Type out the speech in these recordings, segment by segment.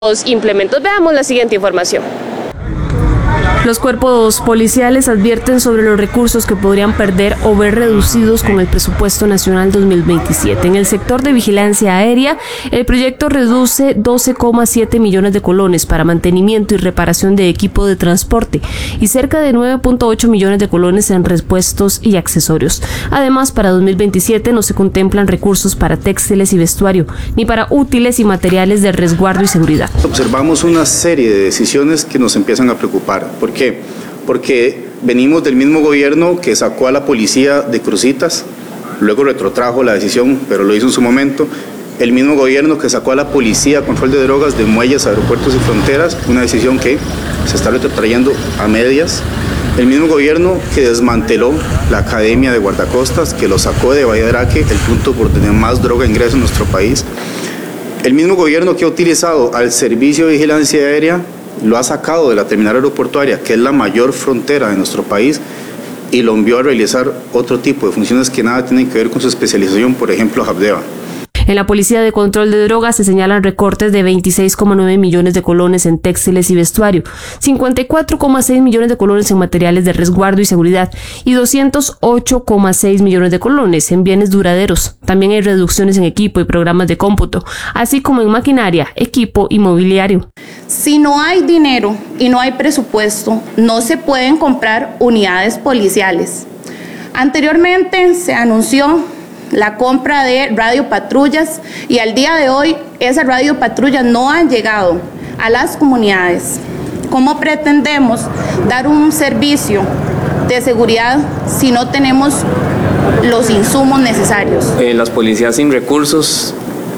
implementos. Veamos la siguiente información. Los cuerpos policiales advierten sobre los recursos que podrían perder o ver reducidos con el presupuesto nacional 2027. En el sector de vigilancia aérea, el proyecto reduce 12,7 millones de colones para mantenimiento y reparación de equipo de transporte y cerca de 9,8 millones de colones en repuestos y accesorios. Además, para 2027 no se contemplan recursos para textiles y vestuario, ni para útiles y materiales de resguardo y seguridad. Observamos una serie de decisiones que nos empiezan a preocupar. ¿Por qué? Porque venimos del mismo gobierno que sacó a la policía de Cruzitas, luego retrotrajo la decisión, pero lo hizo en su momento. El mismo gobierno que sacó a la policía control de drogas de muelles, aeropuertos y fronteras, una decisión que se está retrotrayendo a medias. El mismo gobierno que desmanteló la Academia de Guardacostas, que lo sacó de Bahía de Araque, el punto por tener más droga ingreso en nuestro país. El mismo gobierno que ha utilizado al Servicio de Vigilancia Aérea, lo ha sacado de la terminal aeroportuaria, que es la mayor frontera de nuestro país, y lo envió a realizar otro tipo de funciones que nada tienen que ver con su especialización, por ejemplo, Habdeba. En la Policía de Control de Drogas se señalan recortes de 26,9 millones de colones en textiles y vestuario, 54,6 millones de colones en materiales de resguardo y seguridad y 208,6 millones de colones en bienes duraderos. También hay reducciones en equipo y programas de cómputo, así como en maquinaria, equipo y mobiliario. Si no hay dinero y no hay presupuesto, no se pueden comprar unidades policiales. Anteriormente se anunció la compra de radiopatrullas y al día de hoy esas radiopatrullas no han llegado a las comunidades. ¿Cómo pretendemos dar un servicio de seguridad si no tenemos los insumos necesarios? Las policías sin recursos,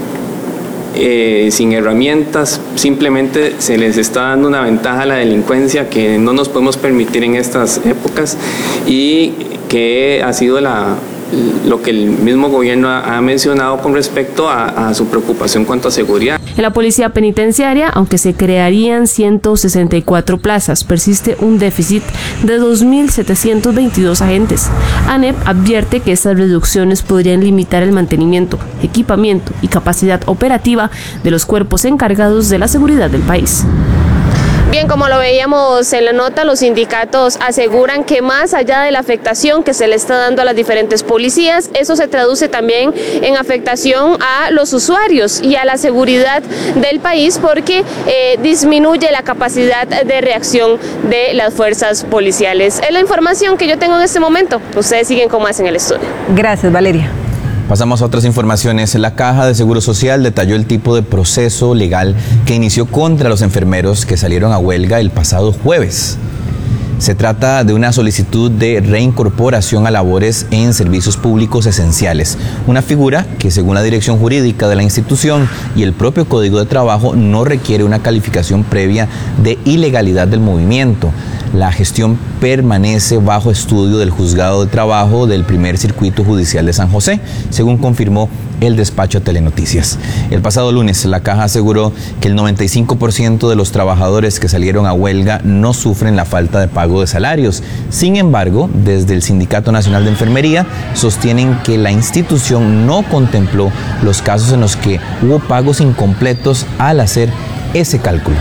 sin herramientas, simplemente se les está dando una ventaja a la delincuencia que no nos podemos permitir en estas épocas y que ha sido lo que el mismo gobierno ha mencionado con respecto a su preocupación cuanto a seguridad. En la policía penitenciaria, aunque se crearían 164 plazas, persiste un déficit de 2.722 agentes. ANEP advierte que estas reducciones podrían limitar el mantenimiento, equipamiento y capacidad operativa de los cuerpos encargados de la seguridad del país. Bien, como lo veíamos en la nota, los sindicatos aseguran que más allá de la afectación que se le está dando a las diferentes policías, eso se traduce también en afectación a los usuarios y a la seguridad del país porque disminuye la capacidad de reacción de las fuerzas policiales. Es la información que yo tengo en este momento. Ustedes siguen con más en el estudio. Gracias, Valeria. Pasamos a otras informaciones. La Caja de Seguro Social detalló el tipo de proceso legal que inició contra los enfermeros que salieron a huelga el pasado jueves. Se trata de una solicitud de reincorporación a labores en servicios públicos esenciales, una figura que según la dirección jurídica de la institución y el propio Código de Trabajo no requiere una calificación previa de ilegalidad del movimiento. La gestión permanece bajo estudio del Juzgado de Trabajo del Primer Circuito Judicial de San José, según confirmó el despacho Telenoticias. El pasado lunes, la Caja aseguró que el 95% de los trabajadores que salieron a huelga no sufren la falta de pago de salarios. Sin embargo, desde el Sindicato Nacional de Enfermería sostienen que la institución no contempló los casos en los que hubo pagos incompletos al hacer ese cálculo.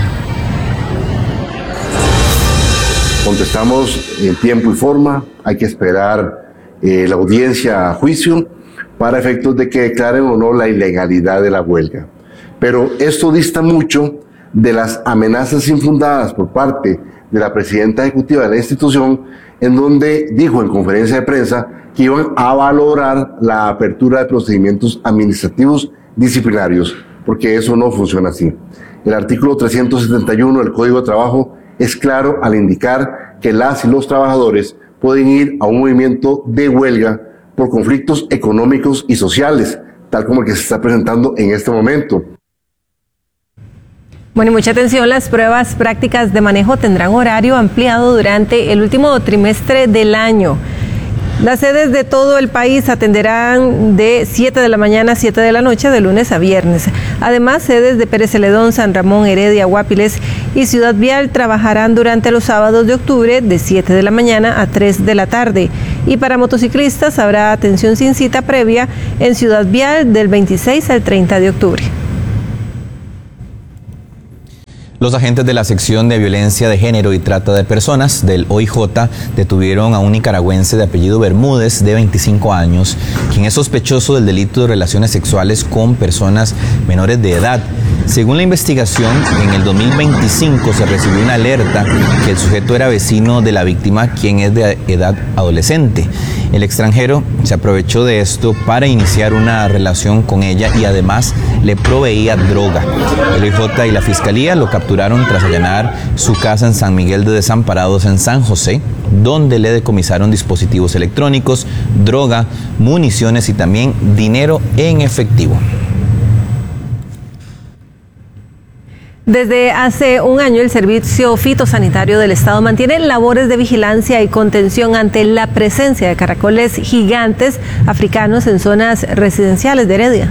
Contestamos en tiempo y forma, hay que esperar la audiencia a juicio para efectos de que declaren o no la ilegalidad de la huelga. Pero esto dista mucho de las amenazas infundadas por parte de la presidenta ejecutiva de la institución, en donde dijo en conferencia de prensa que iban a valorar la apertura de procedimientos administrativos disciplinarios, porque eso no funciona así. El artículo 371 del Código de Trabajo es claro al indicar que las y los trabajadores pueden ir a un movimiento de huelga por conflictos económicos y sociales, tal como el que se está presentando en este momento. Bueno, y mucha atención, las pruebas prácticas de manejo tendrán horario ampliado durante el último trimestre del año. Las sedes de todo el país atenderán de 7 de la mañana a 7 de la noche de lunes a viernes. Además, sedes de Pérez Celedón, San Ramón, Heredia, Guapiles y Ciudad Vial trabajarán durante los sábados de octubre de 7 de la mañana a 3 de la tarde. Y para motociclistas habrá atención sin cita previa en Ciudad Vial del 26 al 30 de octubre. Los agentes de la sección de violencia de género y trata de personas del OIJ detuvieron a un nicaragüense de apellido Bermúdez de 25 años, quien es sospechoso del delito de relaciones sexuales con personas menores de edad. Según la investigación, en el 2025 se recibió una alerta que el sujeto era vecino de la víctima, quien es de edad adolescente. El extranjero se aprovechó de esto para iniciar una relación con ella y además le proveía droga. El OIJ y la Fiscalía lo capturaron tras allanar su casa en San Miguel de Desamparados en San José, donde le decomisaron dispositivos electrónicos, droga, municiones y también dinero en efectivo. Desde hace un año, el Servicio Fitosanitario del Estado mantiene labores de vigilancia y contención ante la presencia de caracoles gigantes africanos en zonas residenciales de Heredia.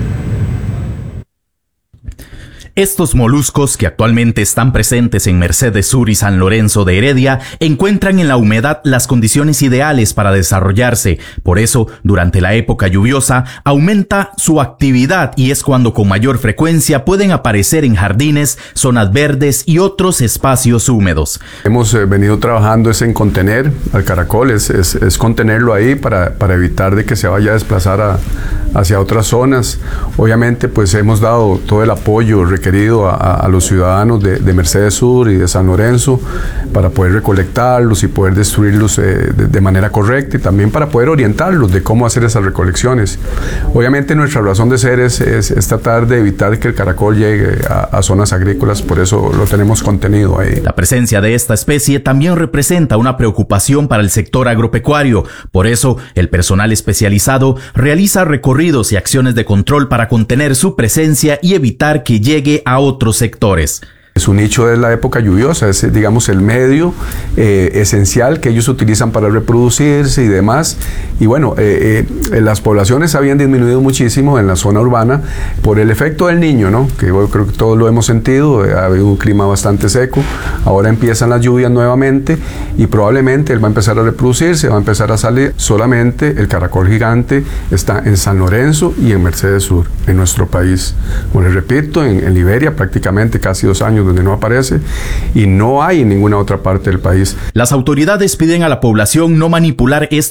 Estos moluscos, que actualmente están presentes en Mercedes Sur y San Lorenzo de Heredia, encuentran en la humedad las condiciones ideales para desarrollarse. Por eso, durante la época lluviosa, aumenta su actividad y es cuando con mayor frecuencia pueden aparecer en jardines, zonas verdes y otros espacios húmedos. Hemos venido trabajando en contener al caracol, es contenerlo ahí para evitar de que se vaya a desplazar hacia otras zonas. Obviamente, pues hemos dado todo el apoyo requerido a los ciudadanos de Mercedes Sur y de San Lorenzo para poder recolectarlos y poder destruirlos de manera correcta y también para poder orientarlos de cómo hacer esas recolecciones. Obviamente nuestra razón de ser es tratar de evitar que el caracol llegue a zonas agrícolas, por eso lo tenemos contenido ahí. La presencia de esta especie también representa una preocupación para el sector agropecuario. Por eso, el personal especializado realiza recorridos y acciones de control para contener su presencia y evitar que llegue a otros sectores. Su nicho es la época lluviosa, es digamos el medio esencial que ellos utilizan para reproducirse y demás. Y bueno, las poblaciones habían disminuido muchísimo en la zona urbana por el efecto del Niño, ¿no? Que yo creo que todos lo hemos sentido, ha habido un clima bastante seco, ahora empiezan las lluvias nuevamente y probablemente él va a empezar a reproducirse, va a empezar a salir. Solamente el caracol gigante está en San Lorenzo y en Mercedes Sur, en nuestro país. Como les repito, en Liberia prácticamente casi 2 años donde no aparece y no hay en ninguna otra parte del país. Las autoridades piden a la población no manipular estos